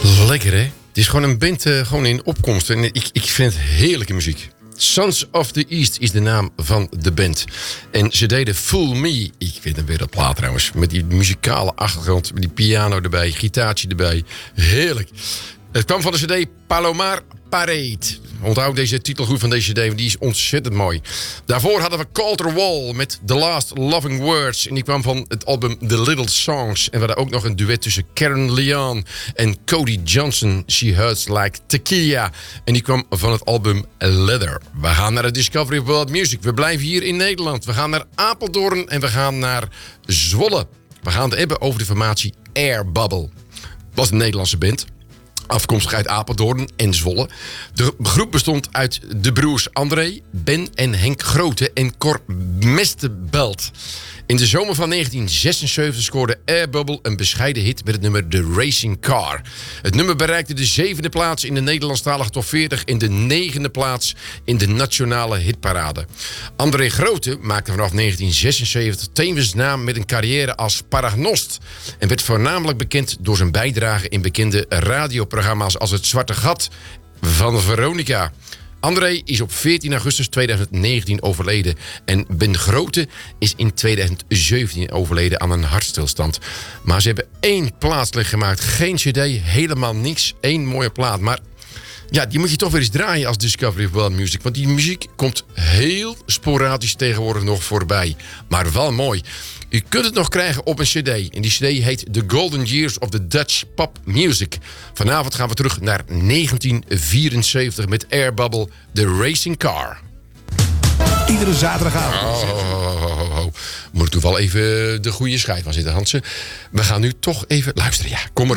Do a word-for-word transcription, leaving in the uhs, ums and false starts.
Lekker, hè? Het is gewoon een band uh, gewoon in opkomst. En ik, ik vind het heerlijke muziek. Sons of the East is de naam van de band. En ze deden Fool Me. Ik vind hem weer een plaat trouwens. Met die muzikale achtergrond. Met die piano erbij. Gitaartje erbij. Heerlijk. Het kwam van de cd Palomar Parade. Onthoud deze titel goed van deze cd, want die is ontzettend mooi. Daarvoor hadden we Colter Wall met The Last Loving Words. En die kwam van het album The Little Songs. En we hadden ook nog een duet tussen Karen Leon en Cody Johnson. She Hurts Like Tequila. En die kwam van het album Leather. We gaan naar de Discovery of World Music. We blijven hier in Nederland. We gaan naar Apeldoorn en we gaan naar Zwolle. We gaan het hebben over de formatie Air Bubble. Was een Nederlandse band. Afkomstig uit Apeldoorn en Zwolle. De groep bestond uit de broers André, Ben en Henk Grote en Cor Mestebelt. In de zomer van negentien zesenzeventig scoorde Air Bubble een bescheiden hit met het nummer The Racing Car. Het nummer bereikte de zevende plaats in de Nederlandstalige top veertig en de negende plaats in de nationale hitparade. André Grote maakte vanaf negentien zesenzeventig tevens naam met een carrière als paragnost en werd voornamelijk bekend door zijn bijdrage in bekende radioprogramma's als Het Zwarte Gat van Veronica. André is op veertien augustus tweeduizend negentien overleden. En Ben Grote is in tweeduizend zeventien overleden aan een hartstilstand. Maar ze hebben één plaatsleg gemaakt. Geen cd, helemaal niks. Eén mooie plaat. Maar ja, die moet je toch weer eens draaien als Discovery of World Music. Want die muziek komt heel sporadisch tegenwoordig nog voorbij. Maar wel mooi. U kunt het nog krijgen op een cd. En die cd heet The Golden Years of the Dutch Pop Music. Vanavond gaan we terug naar negentien vierenzeventig met Air Bubble, The Racing Car. Iedere zaterdagavond. Oh, oh, oh, oh, oh. Moet er toch wel even de goede schijf van zitten, Hansen. We gaan nu toch even luisteren. Ja, kom maar